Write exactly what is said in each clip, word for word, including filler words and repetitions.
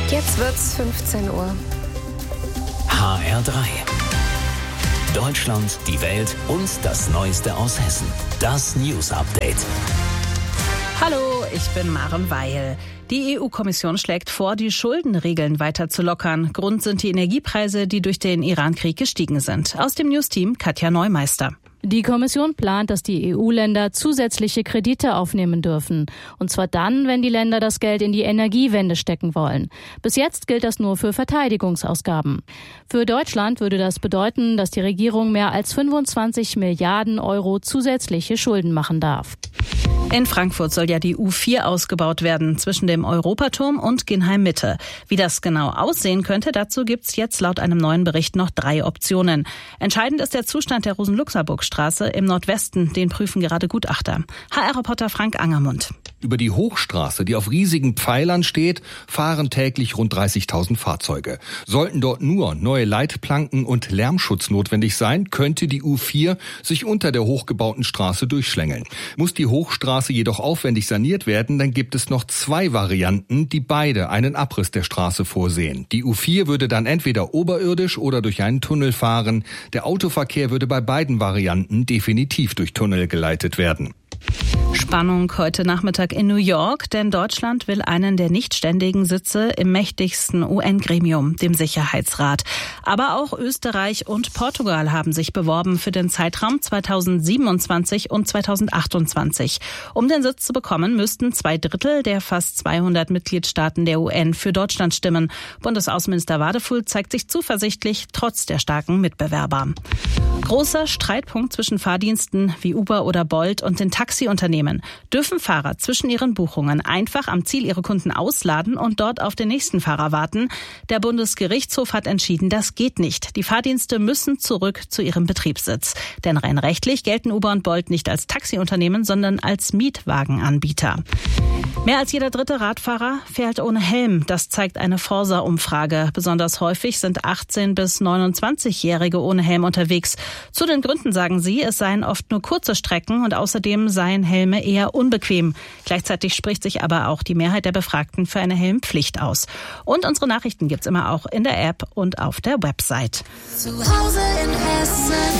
Jetzt wird's fünfzehn Uhr. H R drei. Deutschland, die Welt und das Neueste aus Hessen. Das News Update. Hallo, ich bin Maren Weil. Die E U-Kommission schlägt vor, die Schuldenregeln weiter zu lockern. Grund sind die Energiepreise, die durch den Iran-Krieg gestiegen sind. Aus dem News-Team Katja Neumeister. Die Kommission plant, dass die E U-Länder zusätzliche Kredite aufnehmen dürfen. Und zwar dann, wenn die Länder das Geld in die Energiewende stecken wollen. Bis jetzt gilt das nur für Verteidigungsausgaben. Für Deutschland würde das bedeuten, dass die Regierung mehr als fünfundzwanzig Milliarden Euro zusätzliche Schulden machen darf. In Frankfurt soll ja die U vier ausgebaut werden, zwischen dem Europaturm und Ginheim-Mitte. Wie das genau aussehen könnte, dazu gibt's jetzt laut einem neuen Bericht noch drei Optionen. Entscheidend ist der Zustand der Rosen-Luxemburg-Straße im Nordwesten. Den prüfen gerade Gutachter. H R-Reporter Frank Angermund. Über die Hochstraße, die auf riesigen Pfeilern steht, fahren täglich rund dreißigtausend Fahrzeuge. Sollten dort nur neue Leitplanken und Lärmschutz notwendig sein, könnte die U vier sich unter der hochgebauten Straße durchschlängeln. Muss die Hochstraße jedoch aufwendig saniert werden, dann gibt es noch zwei Varianten, die beide einen Abriss der Straße vorsehen. Die U vier würde dann entweder oberirdisch oder durch einen Tunnel fahren. Der Autoverkehr würde bei beiden Varianten definitiv durch Tunnel geleitet werden. Spannung heute Nachmittag in New York, denn Deutschland will einen der nicht ständigen Sitze im mächtigsten U N-Gremium, dem Sicherheitsrat. Aber auch Österreich und Portugal haben sich beworben für den Zeitraum zweitausendsiebenundzwanzig und zweitausendachtundzwanzig. Um den Sitz zu bekommen, müssten zwei Drittel der fast zweihundert Mitgliedstaaten der U N für Deutschland stimmen. Bundesaußenminister Wadefuhl zeigt sich zuversichtlich, trotz der starken Mitbewerber. Großer Streitpunkt zwischen Fahrdiensten wie Uber oder Bolt und den Taxiunternehmen. Dürfen Fahrer zwischen ihren Buchungen einfach am Ziel ihre Kunden ausladen und dort auf den nächsten Fahrer warten? Der Bundesgerichtshof hat entschieden, das geht nicht. Die Fahrdienste müssen zurück zu ihrem Betriebssitz. Denn rein rechtlich gelten Uber und Bolt nicht als Taxiunternehmen, sondern als Mietwagenanbieter. Mehr als jeder dritte Radfahrer fährt ohne Helm. Das zeigt eine Forsa-Umfrage. Besonders häufig sind achtzehn- bis neunundzwanzigjährige ohne Helm unterwegs. Zu den Gründen sagen sie, es seien oft nur kurze Strecken und außerdem seien Helme eher unbequem. Gleichzeitig spricht sich aber auch die Mehrheit der Befragten für eine Helmpflicht aus. Und unsere Nachrichten gibt's immer auch in der App und auf der Website. Zu Hause in Hessen.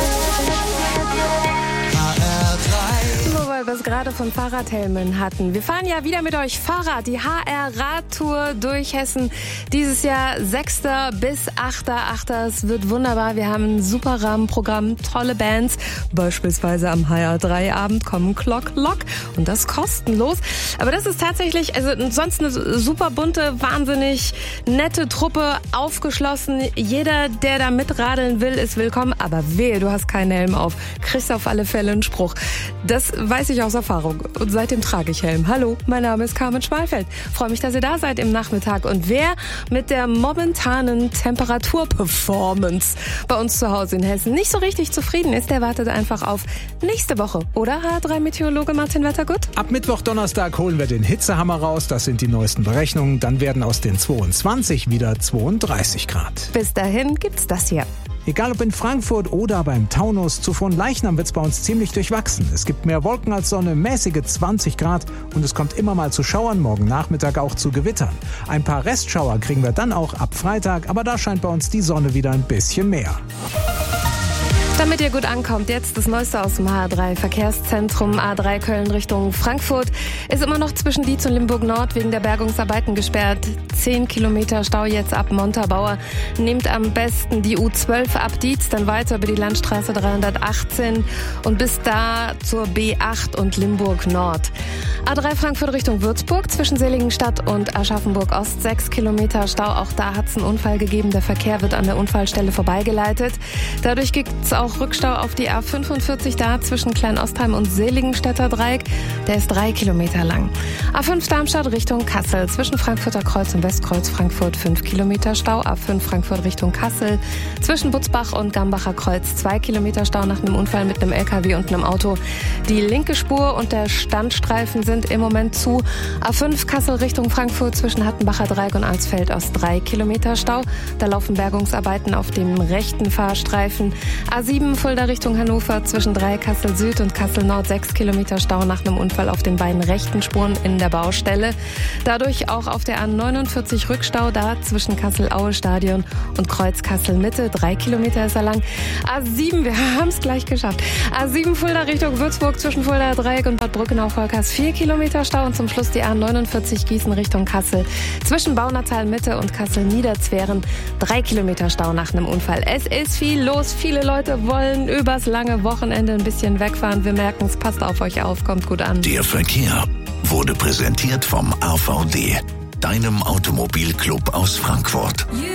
Nur weil wir es gerade von Fahrradhelmen hatten. Wir fahren ja wieder mit euch Fahrrad. Die H R-Radtour durch Hessen. Dieses Jahr sechster bis achter achter Es wird wunderbar. Wir haben ein super Rahmenprogramm, tolle Bands. Beispielsweise am H R drei Abend kommen Clock Lock. Und das kostenlos. Aber das ist tatsächlich, also sonst eine super bunte, wahnsinnig nette Truppe, aufgeschlossen. Jeder, der da mitradeln will, ist willkommen. Aber wehe, du hast keinen Helm auf. Kriegst auf alle Fälle einen Spruch. Das weiß ich aus Erfahrung. Und seitdem trage ich Helm. Hallo, mein Name ist Carmen Schmalfeld. Freue mich, dass ihr da seid im Nachmittag. Und wer mit der momentanen Temperaturperformance bei uns zu Hause in Hessen nicht so richtig zufrieden ist, der wartet einfach auf nächste Woche. Oder, H R drei Meteorologe Martin Wettergut? Ab Mittwoch, Donnerstag holen wir den Hitzehammer raus. Das sind die neuesten Berechnungen. Dann werden aus den zweiundzwanzig wieder zweiunddreißig Grad. Bis dahin gibt's das hier. Egal ob in Frankfurt oder beim Taunus, zu Frohnleichnam wird's bei uns ziemlich durchwachsen. Es gibt mehr Wolken als Sonne, mäßige zwanzig Grad und es kommt immer mal zu Schauern, morgen Nachmittag auch zu Gewittern. Ein paar Restschauer kriegen wir dann auch ab Freitag, aber da scheint bei uns die Sonne wieder ein bisschen mehr. Damit ihr gut ankommt, jetzt das Neueste aus dem H R drei Verkehrszentrum. A drei Köln Richtung Frankfurt ist immer noch zwischen Dietz und Limburg Nord wegen der Bergungsarbeiten gesperrt. Zehn Kilometer Stau jetzt ab Montabaur. Nehmt am besten die U zwölf ab Dietz, dann weiter über die Landstraße dreihundertachtzehn und bis da zur B acht und Limburg Nord. A drei Frankfurt Richtung Würzburg zwischen Seligenstadt und Aschaffenburg Ost. Sechs Kilometer Stau, auch da hat es einen Unfall gegeben. Der Verkehr wird an der Unfallstelle vorbeigeleitet. Dadurch gibt es auch Rückstau auf die A fünfundvierzig da zwischen Kleinostheim und Seligenstädter Dreieck. Der ist drei Kilometer lang. A fünf Darmstadt Richtung Kassel zwischen Frankfurter Kreuz und Westkreuz Frankfurt fünf Kilometer Stau. A fünf Frankfurt Richtung Kassel zwischen Butzbach und Gambacher Kreuz zwei Kilometer Stau nach einem Unfall mit einem L K W und einem Auto. Die linke Spur und der Standstreifen sind im Moment zu. A fünf Kassel Richtung Frankfurt zwischen Hattenbacher Dreieck und Alsfeld Ost drei Kilometer Stau. Da laufen Bergungsarbeiten auf dem rechten Fahrstreifen. A sieben sieben Fulda Richtung Hannover zwischen Dreieck-Kassel Süd und Kassel Nord sechs Kilometer Stau nach einem Unfall auf den beiden rechten Spuren in der Baustelle. Dadurch auch auf der A neunundvierzig Rückstau da zwischen Kassel-Aue-Stadion und Kreuz Kassel-Mitte. Drei Kilometer ist er lang. A sieben, wir haben es gleich geschafft. A sieben Fulda Richtung Würzburg zwischen Fulda Dreieck und Bad Brückenau-Volkers. Vier Kilometer Stau und zum Schluss die A neunundvierzig Gießen Richtung Kassel zwischen Baunatal Mitte und Kassel-Niederzweren. Drei Kilometer Stau nach einem Unfall. Es ist viel los. Viele Leute wollen übers lange Wochenende ein bisschen wegfahren. Wir merken es. Passt auf euch auf. Kommt gut an. Der Verkehr wurde präsentiert vom A V D, deinem Automobilclub aus Frankfurt.